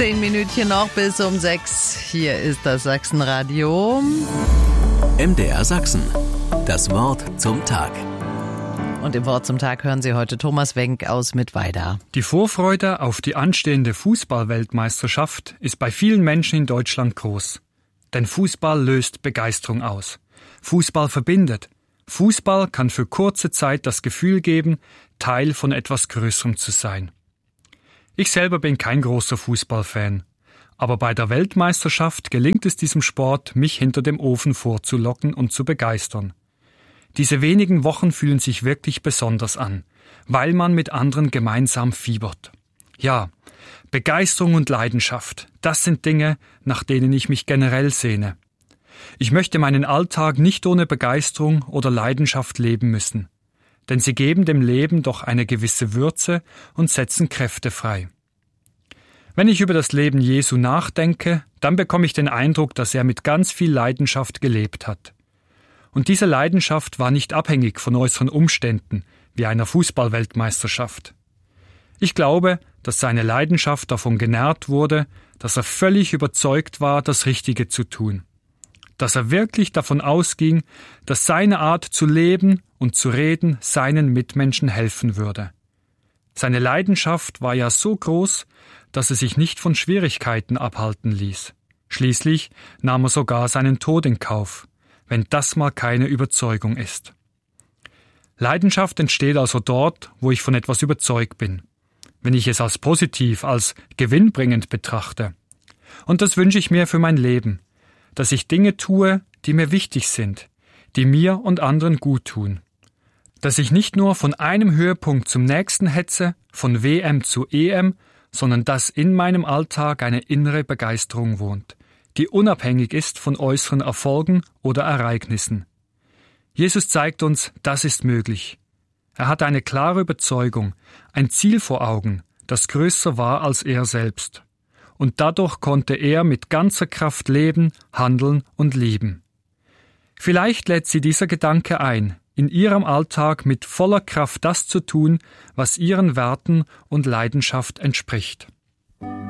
10 Minütchen noch bis um 6. Hier ist das Sachsenradio. MDR Sachsen. Das Wort zum Tag. Und im Wort zum Tag hören Sie heute Thomas Wenck aus Mittweida. Die Vorfreude auf die anstehende Fußball-Weltmeisterschaft ist bei vielen Menschen in Deutschland groß. Denn Fußball löst Begeisterung aus. Fußball verbindet. Fußball kann für kurze Zeit das Gefühl geben, Teil von etwas Größerem zu sein. Ich selber bin kein großer Fußballfan. Aber bei der Weltmeisterschaft gelingt es diesem Sport, mich hinter dem Ofen vorzulocken und zu begeistern. Diese wenigen Wochen fühlen sich wirklich besonders an, weil man mit anderen gemeinsam fiebert. Ja, Begeisterung und Leidenschaft, das sind Dinge, nach denen ich mich generell sehne. Ich möchte meinen Alltag nicht ohne Begeisterung oder Leidenschaft leben müssen, denn sie geben dem Leben doch eine gewisse Würze und setzen Kräfte frei. Wenn ich über das Leben Jesu nachdenke, dann bekomme ich den Eindruck, dass er mit ganz viel Leidenschaft gelebt hat. Und diese Leidenschaft war nicht abhängig von äußeren Umständen, wie einer Fußball-Weltmeisterschaft. Ich glaube, dass seine Leidenschaft davon genährt wurde, dass er völlig überzeugt war, das Richtige zu tun. Dass er wirklich davon ausging, dass seine Art zu leben und zu reden seinen Mitmenschen helfen würde. Seine Leidenschaft war ja so groß, dass er sich nicht von Schwierigkeiten abhalten ließ. Schließlich nahm er sogar seinen Tod in Kauf, wenn das mal keine Überzeugung ist. Leidenschaft entsteht also dort, wo ich von etwas überzeugt bin, wenn ich es als positiv, als gewinnbringend betrachte. Und das wünsche ich mir für mein Leben, dass ich Dinge tue, die mir wichtig sind, die mir und anderen gut tun. Dass ich nicht nur von einem Höhepunkt zum nächsten hetze, von WM zu EM, sondern dass in meinem Alltag eine innere Begeisterung wohnt, die unabhängig ist von äußeren Erfolgen oder Ereignissen. Jesus zeigt uns, das ist möglich. Er hatte eine klare Überzeugung, ein Ziel vor Augen, das größer war als er selbst. Und dadurch konnte er mit ganzer Kraft leben, handeln und lieben. Vielleicht lädt Sie dieser Gedanke ein, in Ihrem Alltag mit voller Kraft das zu tun, was Ihren Werten und Leidenschaft entspricht.